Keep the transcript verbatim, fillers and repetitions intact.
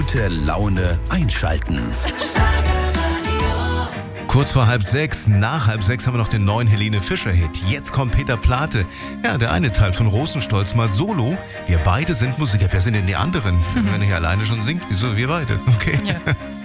gute Laune einschalten. Kurz vor halb sechs, nach halb sechs haben wir noch den neuen Helene Fischer-Hit. Jetzt kommt Peter Plate. Ja, der eine Teil von Rosenstolz mal solo. Wir beide sind Musiker. Wer sind denn die anderen? Wenn er hier alleine schon singt, wieso wir beide? Okay. Ja.